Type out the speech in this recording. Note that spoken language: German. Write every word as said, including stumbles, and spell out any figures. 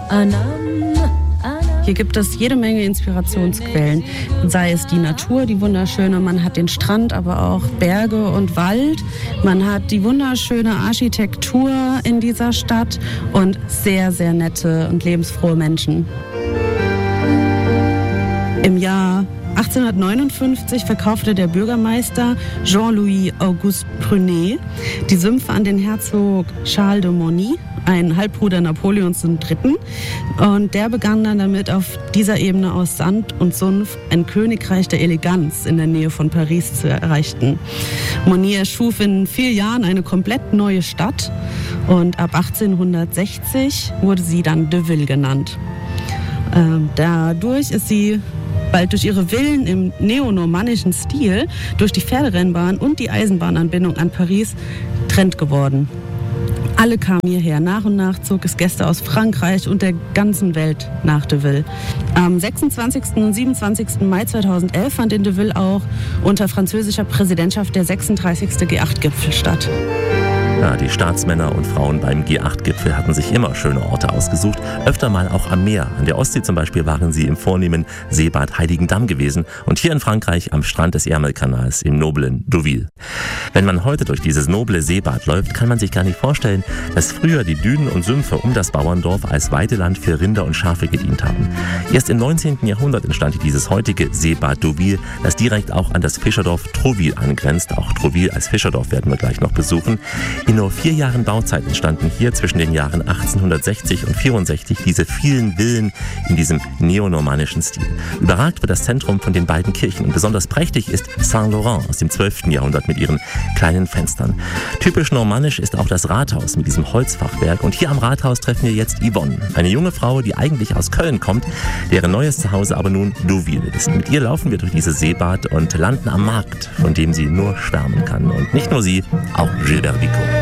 Hier gibt es jede Menge Inspirationsquellen, sei es die Natur, die wunderschöne, man hat den Strand, aber auch Berge und Wald, man hat die wunderschöne Architektur in dieser Stadt und sehr, sehr nette und lebensfrohe Menschen. Im Jahr achtzehnhundertneunundfünfzig verkaufte der Bürgermeister Jean-Louis Auguste Prunet die Sümpfe an den Herzog Charles de Mauny, ein Halbbruder Napoleons der Dritten. Und der begann dann damit, auf dieser Ebene aus Sand und Sumpf ein Königreich der Eleganz in der Nähe von Paris zu erreichen. Mauny erschuf in vier Jahren eine komplett neue Stadt und ab achtzehnhundertsechzig wurde sie dann Deauville genannt. Ähm, dadurch ist sie bald durch ihre Villen im neonormannischen Stil, durch die Pferderennbahn und die Eisenbahnanbindung an Paris Trend geworden. Alle kamen hierher. Nach und nach zog es Gäste aus Frankreich und der ganzen Welt nach Deauville. Am sechsundzwanzigsten und siebenundzwanzigsten Mai zweitausendelf fand in Deauville auch unter französischer Präsidentschaft der sechsunddreißigste G acht Gipfel statt. Ja, die Staatsmänner und Frauen beim G acht Gipfel hatten sich immer schöne Orte ausgesucht, öfter mal auch am Meer. An der Ostsee zum Beispiel waren sie im vornehmen Seebad Heiligendamm gewesen und hier in Frankreich am Strand des Ärmelkanals im noblen Deauville. Wenn man heute durch dieses noble Seebad läuft, kann man sich gar nicht vorstellen, dass früher die Dünen und Sümpfe um das Bauerndorf als Weideland für Rinder und Schafe gedient haben. Erst im neunzehnten Jahrhundert entstand dieses heutige Seebad Deauville, das direkt auch an das Fischerdorf Trouville angrenzt. Auch Trouville als Fischerdorf werden wir gleich noch besuchen. In nur vier Jahren Bauzeit entstanden hier zwischen den Jahren achtzehnhundertsechzig und vierundsechzig diese vielen Villen in diesem neonormannischen Stil. Überragt wird das Zentrum von den beiden Kirchen und besonders prächtig ist Saint-Laurent aus dem zwölften Jahrhundert mit ihren kleinen Fenstern. Typisch normannisch ist auch das Rathaus mit diesem Holzfachwerk und hier am Rathaus treffen wir jetzt Yvonne, eine junge Frau, die eigentlich aus Köln kommt, deren neues Zuhause aber nun Deauville ist. Mit ihr laufen wir durch dieses Seebad und landen am Markt, von dem sie nur schwärmen kann. Und nicht nur sie, auch Gilbert Bécaud.